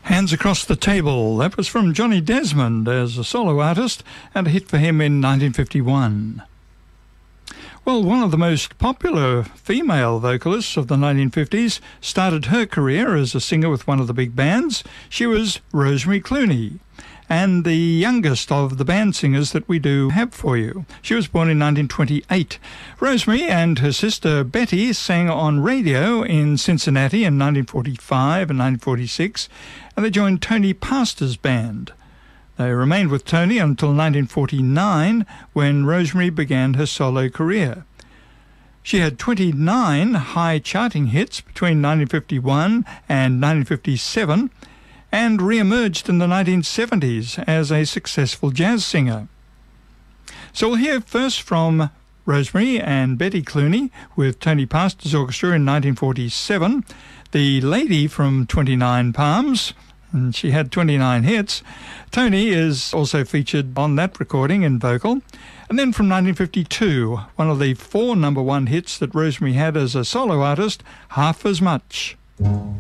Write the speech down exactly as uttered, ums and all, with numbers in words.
Hands Across the Table. That was from Johnny Desmond as a solo artist and a hit for him in nineteen fifty-one. Well, one of the most popular female vocalists of the nineteen fifties started her career as a singer with one of the big bands. She was Rosemary Clooney, and the youngest of the band singers that we do have for you. She was born in nineteen twenty-eight. Rosemary and her sister Betty sang on radio in Cincinnati in nineteen forty-five and nineteen forty-six, and they joined Tony Pastor's band. They remained with Tony until nineteen forty-nine, when Rosemary began her solo career. She had twenty-nine high charting hits between nineteen fifty-one and nineteen fifty-seven, and re-emerged in the nineteen seventies as a successful jazz singer. So we'll hear first from Rosemary and Betty Clooney with Tony Pastor's Orchestra in nineteen forty-seven, The Lady from twenty-nine Palms, and she had twenty-nine hits. Tony is also featured on that recording in vocal. And then from nineteen fifty-two, one of the four number one hits that Rosemary had as a solo artist, Half as Much.